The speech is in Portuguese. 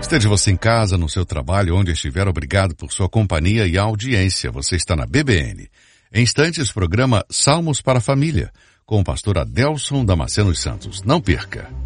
Esteja você em casa, no seu trabalho, onde estiver, obrigado por sua companhia e audiência. Você está na BBN. Em instantes, programa Salmos para a Família, com o pastor Adelson Damasceno Santos. Não perca!